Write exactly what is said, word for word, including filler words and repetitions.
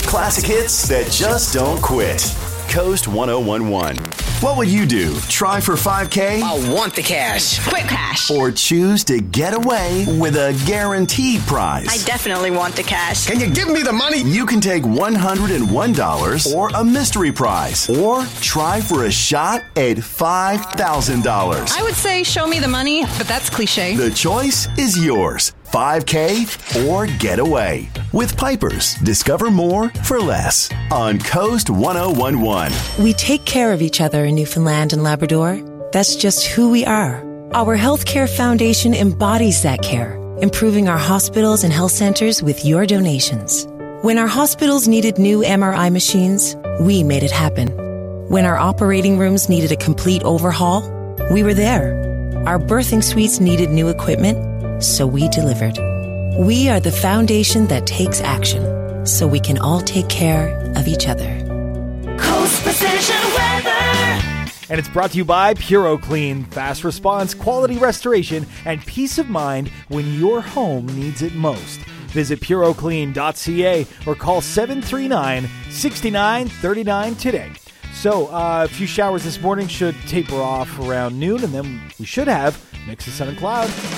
Classic hits that just don't quit. Coast one oh one one. What would you do? Try for five K? I want the cash. Quick cash. Or choose to get away with a guaranteed prize? I definitely want the cash. Can you give me the money? You can take one hundred one dollars or a mystery prize. Or try for a shot at five thousand dollars. I would say show me the money, but that's cliche. The choice is yours. five K or get away. With Pipers, discover more for less on Coast one oh one one. We take care of each other in Newfoundland and Labrador. That's just who we are. Our Healthcare Foundation embodies that care, improving our hospitals and health centers with your donations. When our hospitals needed new M R I machines, we made it happen. When our operating rooms needed a complete overhaul, we were there. Our birthing suites needed new equipment, so we delivered. We are the foundation that takes action, so we can all take care of each other. Coast Precision Weather. And it's brought to you by PuroClean. Fast response, quality restoration, and peace of mind when your home needs it most. Visit puro clean dot c a or call seven three nine, six nine three nine today. So, uh, a few showers this morning should taper off around noon, and then we should have mix of sun and cloud.